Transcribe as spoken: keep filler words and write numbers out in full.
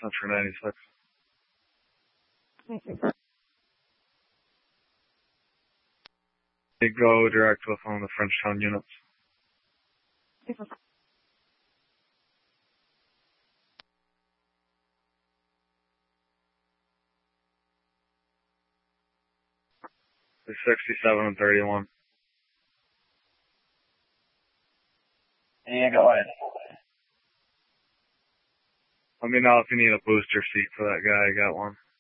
Central ninety-six. They go direct with one of the Frenchtown units. The sixty-seven and thirty-one. Yeah, go ahead. Let me know if you need a booster seat for that guy. I got one.